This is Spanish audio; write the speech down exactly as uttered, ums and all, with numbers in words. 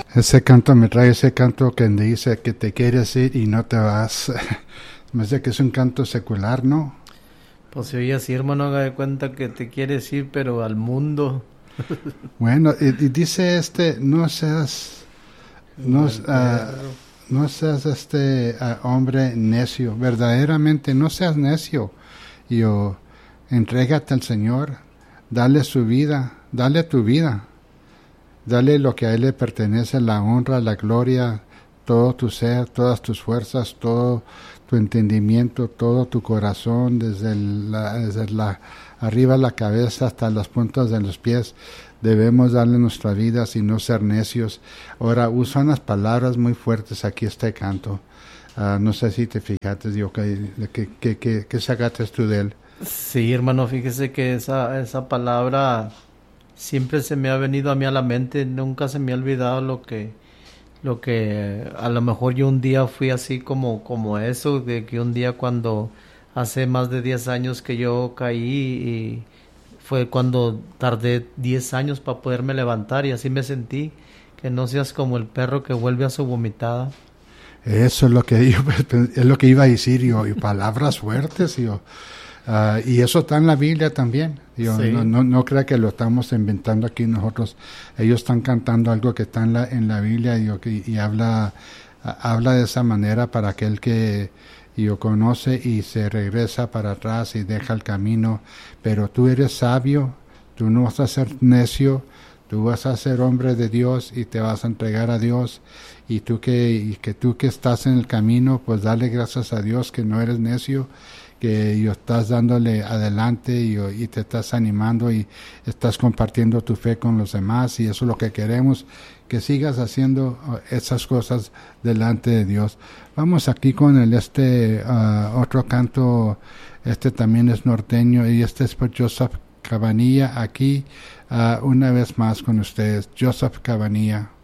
Ese canto me trae ese canto que dice que te quieres ir y no te vas. Me dice que es un canto secular, ¿no? Pues si oye así, hermano, haga de cuenta que te quieres ir, pero al mundo. Bueno, y, y dice este, no seas, no, uh, no seas este uh, hombre necio, verdaderamente no seas necio. Yo, entrégate al Señor, dale su vida, dale tu vida, dale lo que a Él le pertenece, la honra, la gloria, todo tu ser, todas tus fuerzas, todo tu entendimiento, todo tu corazón, desde, el, la, desde la, arriba la cabeza hasta las puntas de los pies. Debemos darle nuestra vida sin no ser necios. Ahora, usa unas palabras muy fuertes aquí este canto. Uh, no sé si te fijaste, digo, que, que, que, que, que sacaste tú de él. Sí, hermano, fíjese que esa, esa palabra siempre se me ha venido a mí a la mente. Nunca se me ha olvidado lo que... lo que a lo mejor yo un día fui así como como eso, de que un día cuando hace más de diez años que yo caí y fue cuando tardé diez años para poderme levantar y así me sentí, que no seas como el perro que vuelve a su vomitada. Eso es lo que yo, es lo que iba a decir yo, y palabras fuertes yo. Uh, y eso está en la Biblia también. Yo, sí. no, no, no crea que lo estamos inventando aquí nosotros. Ellos están cantando algo que está en la, en la Biblia yo, y, y habla, uh, habla de esa manera para aquel que yo conoce y se regresa para atrás y deja el camino. Pero tú eres sabio, tú no vas a ser necio, tú vas a ser hombre de Dios y te vas a entregar a Dios. Y tú que, y que tú que estás en el camino, pues dale gracias a Dios que no eres necio, que yo estás dándole adelante y, y te estás animando y estás compartiendo tu fe con los demás, y eso es lo que queremos, que sigas haciendo esas cosas delante de Dios. Vamos aquí con el este uh, otro canto, este también es norteño y este es por Joseph Cabanilla, aquí uh, una vez más con ustedes, Joseph Cabanilla.